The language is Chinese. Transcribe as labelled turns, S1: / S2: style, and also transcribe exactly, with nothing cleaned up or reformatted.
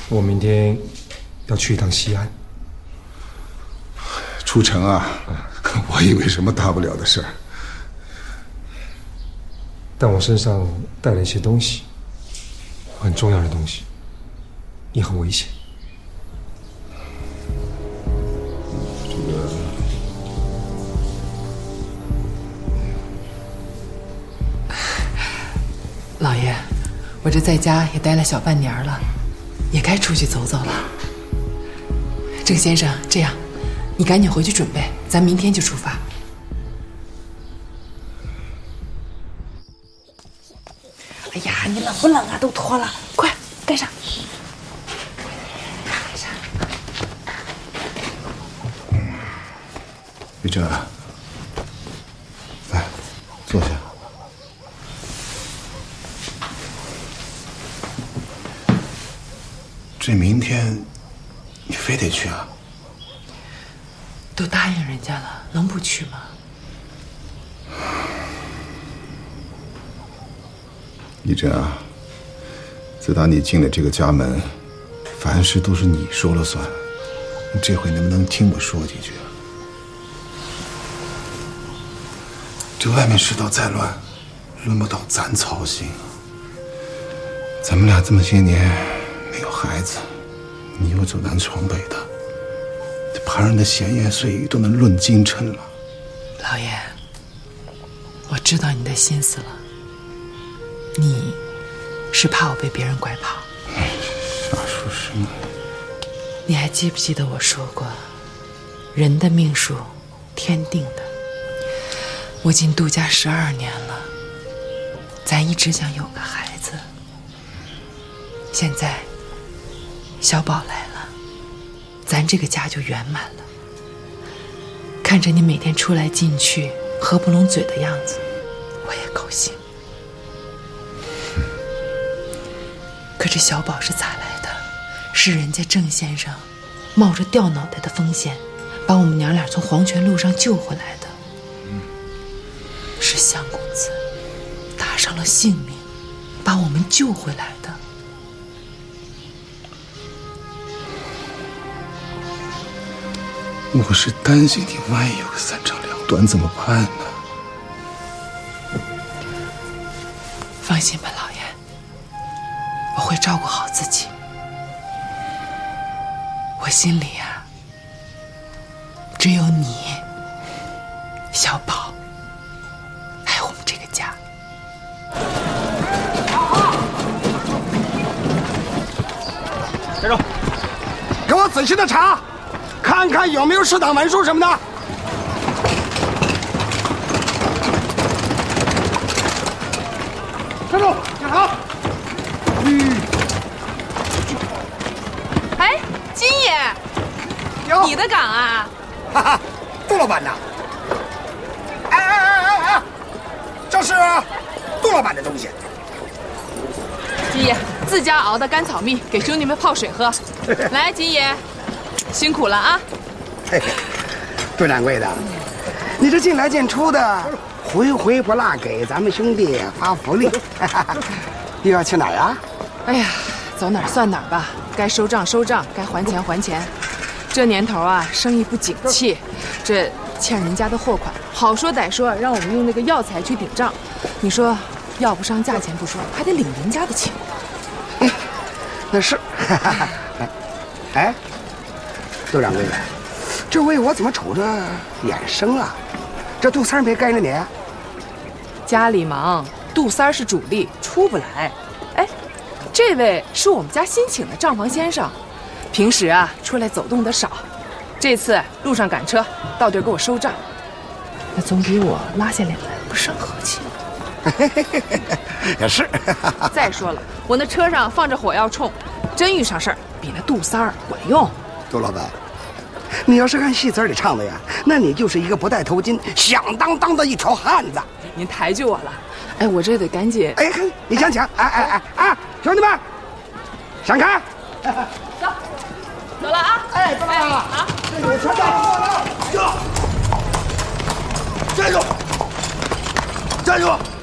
S1: 我明天要去一趟西安。
S2: 出城啊？我以为什么大不了的事儿。
S1: 但我身上带了一些东西，很重要的东西，也很危险。
S2: 这个，
S3: 老爷，我这在家也待了小半年了，也该出去走走了。郑先生，这样，你赶紧回去准备，咱明天就出发。哎呀，你冷不冷啊？都脱了，快盖上。盖上。
S2: 玉珍，来，坐下。这明天你非得去啊？
S3: 都答应人家了，能不去吗？
S2: 玉珍啊，自打你进了这个家门，凡事都是你说了算，你这回能不能听我说几句啊？这外面世道再乱，轮不到咱操心啊。咱们俩这么些年没有孩子，你又走南闯北的，这旁人的闲言碎语都能论斤称了。
S3: 老爷，我知道你的心思了。你是怕我被别人拐跑。
S2: 瞎说什么？
S3: 你还记不记得我说过，人的命数天定的。我进杜家十二年了，咱一直想有个孩子。现在小宝来了，咱这个家就圆满了。看着你每天出来进去合不拢嘴的样子，我也高兴。可这小宝是咋来的？是人家郑先生冒着掉脑袋的风险，把我们娘俩从黄泉路上救回来的。是相公子搭上了性命，把我们救回来的。
S2: 我是担心你万一有个三长两短怎么办呢？
S3: 放心吧，老爷，我会照顾好自己。我心里呀、啊，只有你、小宝，还有我们这个家。
S4: 站住！给我仔细的查，看看有没有适当文书什么的。站住！站好。嗯。
S5: 哎，金爷，
S4: 有
S5: 你的岗啊？
S4: 哈哈，杜老板呐。哎哎哎哎哎，这是杜老板的东西。
S5: 金爷自家熬的甘草蜜，给兄弟们泡水喝。来，金爷，辛苦了啊！
S4: 嘿嘿，杜掌柜的，你这进来进出的，回回不落给咱们兄弟发福利。又要去哪儿啊？
S5: 哎呀，走哪儿算哪儿吧，该收账收账，该还钱还钱。这年头啊，生意不景气，这欠人家的货款，好说歹说，让我们用那个药材去顶账。你说要不上价钱不说，还得领人家的情。
S4: 那是。哎，杜掌柜的，这回我怎么瞅着眼生啊？这杜三没跟着你？
S5: 家里忙，杜三是主力，出不来。哎，这位是我们家新请的账房先生，平时啊出来走动的少，这次路上赶车到地儿给我收账，那总比我拉下脸来不生和气。
S4: 也是。
S5: 再说了，我那车上放着火药冲，真遇上事儿，比那杜三儿管用。
S4: 杜老板，你要是按戏词里唱的呀，那你就是一个不戴头巾、响当当的一条汉子。
S5: 您抬举我了，哎，我这得赶紧。
S4: 哎，你想想，哎哎哎哎，兄弟们，闪开！
S5: 走，走了啊！
S4: 哎，走了啊！
S5: 好，
S4: 这有车站，
S2: 站住！站住！